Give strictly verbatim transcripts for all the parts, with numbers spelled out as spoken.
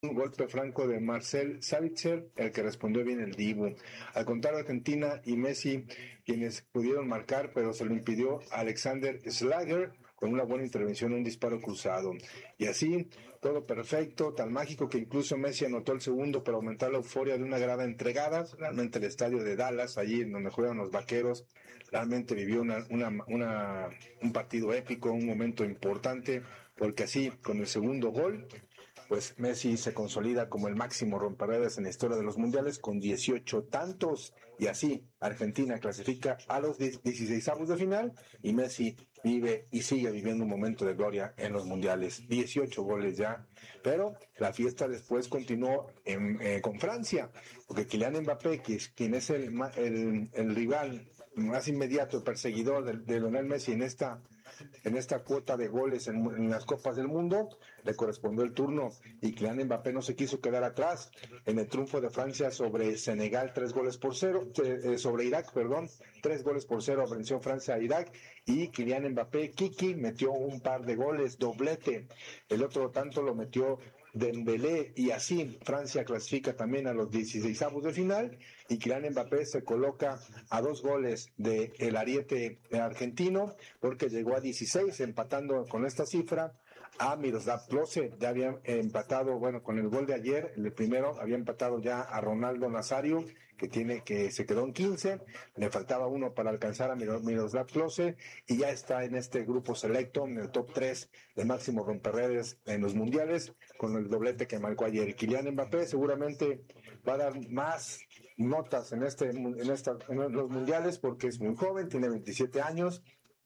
Un golpe franco de Marcel Sabitzer, el que respondió bien el Dibu. Al contrario, Argentina y Messi, quienes pudieron marcar, pero se lo impidió Alexander Schlager con una buena intervención, un disparo cruzado. Y así, todo perfecto, tan mágico que incluso Messi anotó el segundo para aumentar la euforia de una grada entregada. Realmente el estadio de Dallas, allí en donde juegan los Vaqueros, realmente vivió una, una, una, un partido épico, un momento importante, porque así, con el segundo gol, pues Messi se consolida como el máximo romperedes en la historia de los mundiales con dieciocho tantos, y así Argentina clasifica a los dieciseisavos de final y Messi vive y sigue viviendo un momento de gloria en los mundiales. dieciocho goles ya, pero la fiesta después continuó en, eh, con Francia, porque Kylian Mbappé, que es, quien es el, el, el rival más inmediato, el perseguidor de, de Lionel Messi en esta en esta cuota de goles en, en las Copas del Mundo, le correspondió el turno y Kylian Mbappé no se quiso quedar atrás en el triunfo de Francia sobre Senegal, tres goles por cero, eh, sobre Irak, perdón, tres goles por cero venció Francia a Irak, y Kylian Mbappé, Kiki, metió un par de goles, doblete, el otro tanto lo metió Dembélé, y así Francia clasifica también a los dieciseisavos de final y Kylian Mbappé se coloca a dos goles de el ariete argentino, porque llegó a dieciséis, empatando con esta cifra a Miroslav Klose. Ya había empatado, bueno, con el gol de ayer, el primero, había empatado ya a Ronaldo Nazario, que tiene que se quedó en quince, le faltaba uno para alcanzar a Miroslav Klose, y ya está en este grupo selecto, en el top tres de máximo romperredes en los mundiales, con el doblete que marcó ayer. Kylian Mbappé seguramente va a dar más notas en este en esta en los mundiales, porque es muy joven, tiene veintisiete años,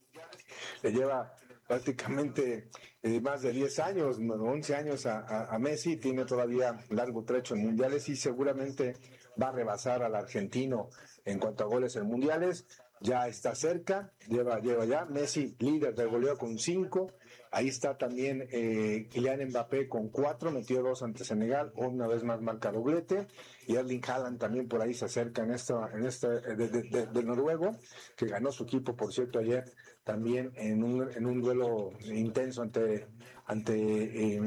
le lleva prácticamente eh, más de diez años, once años a, a, a Messi, tiene todavía largo trecho en mundiales y seguramente va a rebasar al argentino en cuanto a goles en mundiales. Ya está cerca, lleva, lleva ya Messi líder del goleo con cinco, ahí está también eh, Kylian Mbappé con cuatro, metió dos ante Senegal, una vez más marca doblete, y Erling Haaland también por ahí se acerca en esta, en esta de, de, de, de noruego, que ganó su equipo, por cierto, ayer también en un, en un duelo intenso ante ante eh,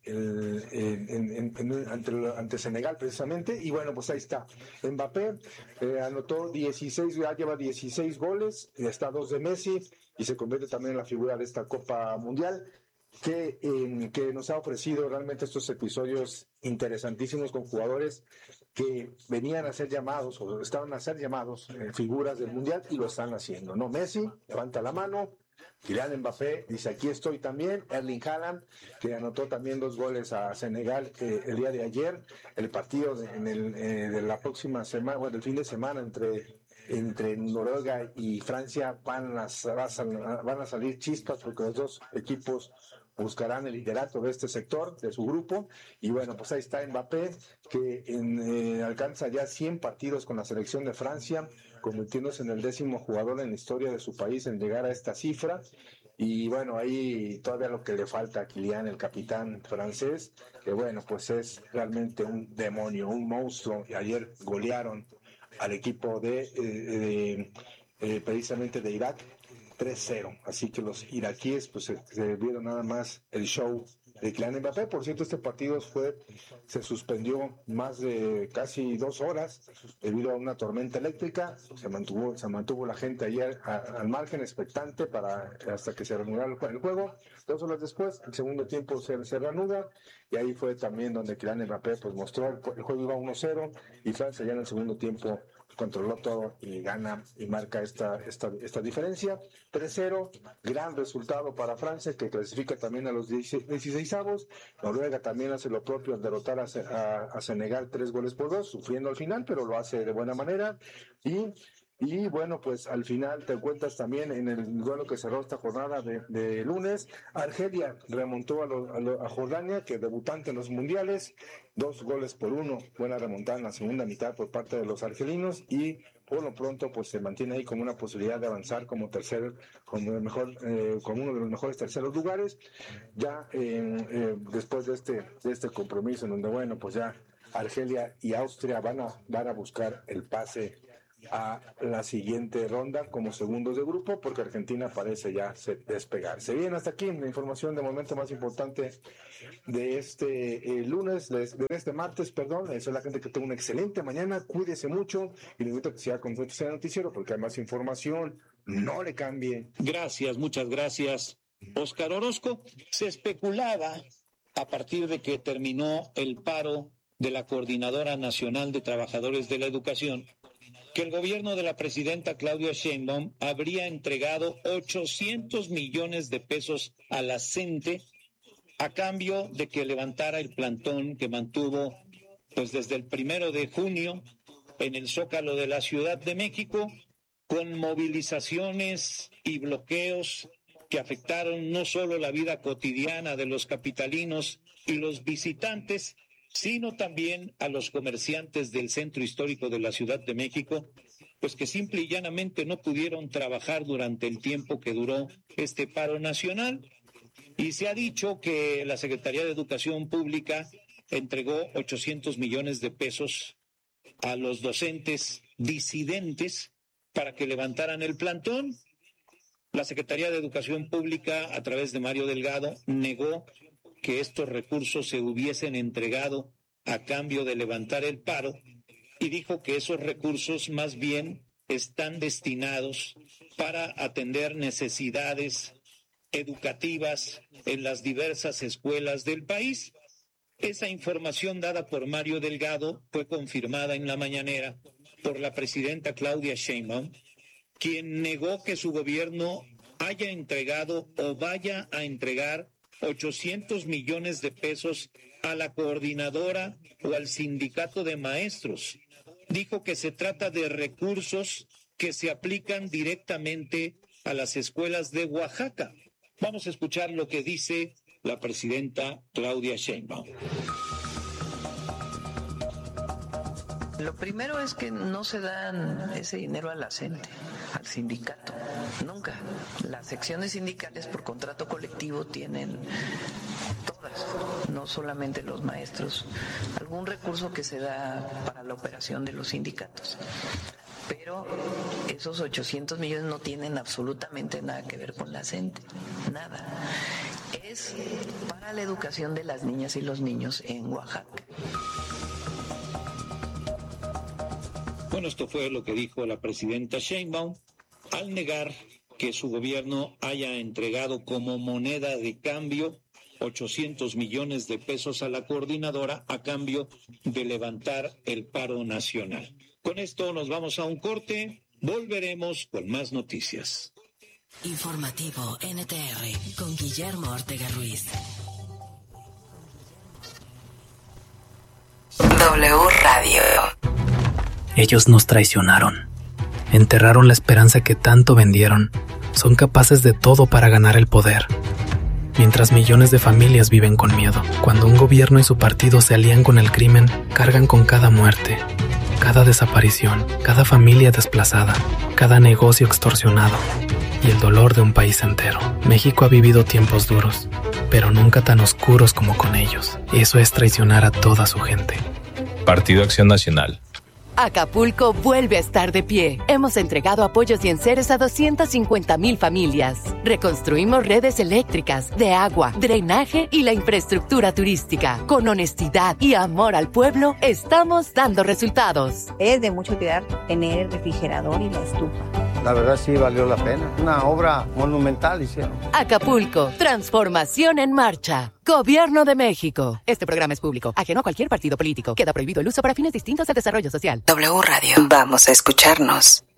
el, en, en, en, ante, ante Senegal precisamente, y bueno, pues ahí está Mbappé, eh, anotó dieciséis, ya lleva dieciséis goles, está a dos de Messi y se convierte también en la figura de esta Copa Mundial, que, eh, que nos ha ofrecido realmente estos episodios interesantísimos con jugadores que venían a ser llamados o estaban a ser llamados eh, figuras del Mundial, y lo están haciendo, ¿no? Messi levanta la mano, Kylian Mbappé dice aquí estoy también, Erling Haaland, que anotó también dos goles a Senegal eh, el día de ayer, el partido de, en el, eh, de la próxima semana, bueno, el fin de semana entre entre Noruega y Francia van a, van a salir chispas, porque los dos equipos buscarán el liderato de este sector, de su grupo, y bueno, pues ahí está Mbappé, que en, eh, alcanza ya cien partidos con la selección de Francia, convirtiéndose en el décimo jugador en la historia de su país en llegar a esta cifra, y bueno, ahí todavía lo que le falta a Kylian, el capitán francés, que bueno, pues es realmente un demonio, un monstruo, y ayer golearon al equipo de, eh, de eh, precisamente de Irak tres cero, así que los iraquíes pues se, se vieron nada más el show de Kylian Mbappé. Por cierto, este partido fue se suspendió más de casi dos horas debido a una tormenta eléctrica, se mantuvo se mantuvo la gente ayer a, al margen expectante para hasta que se reanudara el juego. Dos horas después, el segundo tiempo se, se reanuda, y ahí fue también donde Kylian Mbappé pues mostró el, el juego iba uno cero y Francia ya en el segundo tiempo controló todo y gana y marca esta esta esta diferencia. tres cero, gran resultado para Francia, que clasifica también a los dieciseisavos. Noruega también hace lo propio al derrotar a, a, a Senegal tres goles por dos, sufriendo al final, pero lo hace de buena manera. Y Y bueno, pues al final te encuentras también en el duelo que cerró esta jornada de, de lunes. Argelia remontó a, lo, a, lo, a Jordania, que debutante en los mundiales, dos goles por uno, buena remontada en la segunda mitad por parte de los argelinos, y por lo pronto pues se mantiene ahí como una posibilidad de avanzar como tercer, como el mejor, eh, como uno de los mejores terceros lugares, ya eh, eh, después de este, de este compromiso en donde bueno, pues ya Argelia y Austria van a, van a buscar el pase a la siguiente ronda como segundos de grupo, porque Argentina parece ya despegarse. Bien, hasta aquí la información de momento más importante de este eh, lunes, de, de este martes, perdón. Eso es la gente que tenga una excelente mañana, cuídese mucho y les invito a que siga con nosotros en el noticiero porque hay más información. No le cambie. Gracias, muchas gracias, Óscar Orozco. Se especulaba a partir de que terminó el paro de la Coordinadora Nacional de Trabajadores de la Educación que el gobierno de la presidenta Claudia Sheinbaum habría entregado ochocientos millones de pesos a la CENTE a cambio de que levantara el plantón que mantuvo pues desde el primero de junio en el Zócalo de la Ciudad de México, con movilizaciones y bloqueos que afectaron no solo la vida cotidiana de los capitalinos y los visitantes, sino también a los comerciantes del centro histórico de la Ciudad de México, pues que simple y llanamente no pudieron trabajar durante el tiempo que duró este paro nacional. Y se ha dicho que la Secretaría de Educación Pública entregó ochocientos millones de pesos a los docentes disidentes para que levantaran el plantón. La Secretaría de Educación Pública, a través de Mario Delgado, negó que estos recursos se hubiesen entregado a cambio de levantar el paro y dijo que esos recursos más bien están destinados para atender necesidades educativas en las diversas escuelas del país. Esa información dada por Mario Delgado fue confirmada en la mañanera por la presidenta Claudia Sheinbaum, quien negó que su gobierno haya entregado o vaya a entregar ochocientos millones de pesos a la coordinadora o al sindicato de maestros. Dijo que se trata de recursos que se aplican directamente a las escuelas de Oaxaca. Vamos a escuchar lo que dice la presidenta Claudia Sheinbaum. Lo primero es que no se dan ese dinero a la CENTE, al sindicato, nunca. Las secciones sindicales por contrato colectivo tienen todas, no solamente los maestros, algún recurso que se da para la operación de los sindicatos. Pero esos ochocientos millones no tienen absolutamente nada que ver con la CENTE, nada. Es para la educación de las niñas y los niños en Oaxaca. Bueno, esto fue lo que dijo la presidenta Sheinbaum al negar que su gobierno haya entregado como moneda de cambio ochocientos millones de pesos a la coordinadora a cambio de levantar el paro nacional. Con esto nos vamos a un corte, volveremos con más noticias. Informativo N T R con Guillermo Ortega Ruiz. W Radio. Ellos nos traicionaron, enterraron la esperanza que tanto vendieron, son capaces de todo para ganar el poder. Mientras millones de familias viven con miedo, cuando un gobierno y su partido se alían con el crimen, cargan con cada muerte, cada desaparición, cada familia desplazada, cada negocio extorsionado y el dolor de un país entero. México ha vivido tiempos duros, pero nunca tan oscuros como con ellos. Eso es traicionar a toda su gente. Partido Acción Nacional. Acapulco vuelve a estar de pie. Hemos entregado apoyos y enseres a doscientas cincuenta mil familias. Reconstruimos redes eléctricas, de agua, drenaje y la infraestructura turística. Con honestidad y amor al pueblo, estamos dando resultados. Es de mucha utilidad tener el refrigerador y la estufa. La verdad sí valió la pena. Una obra monumental hicieron. Acapulco, transformación en marcha. Gobierno de México. Este programa es público, ajeno a cualquier partido político. Queda prohibido el uso para fines distintos del desarrollo social. W Radio. Vamos a escucharnos.